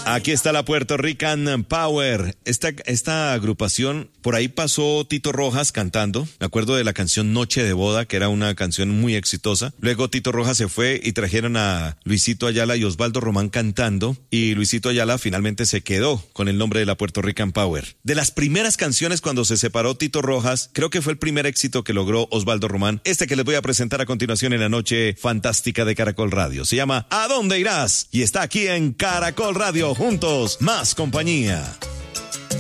Aquí está la Puerto Rican Power. Esta agrupación, por ahí pasó Tito Rojas cantando. Me acuerdo de la canción Noche de Boda, que era una canción muy exitosa. Luego Tito Rojas se fue y trajeron a Luisito Ayala y Osvaldo Román cantando. Y Luisito Ayala finalmente se quedó con el nombre de la Puerto Rican Power. De las primeras canciones cuando se separó Tito Rojas, creo que fue el primer éxito que logró Osvaldo Román. Este que les voy a presentar a continuación en la noche fantástica de Caracol Radio. Se llama ¿A dónde irás? Y está aquí en Caracol Radio. Juntos, más compañía.